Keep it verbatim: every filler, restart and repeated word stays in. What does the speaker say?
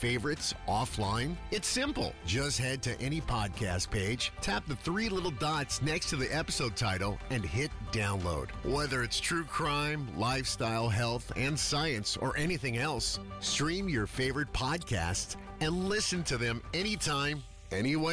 favorites offline? It's simple. Just head to any podcast page, tap the three little dots next to the episode title, and hit download. Whether it's true crime, lifestyle, health, and science, or anything else, stream your favorite podcasts and listen to them anytime, anywhere.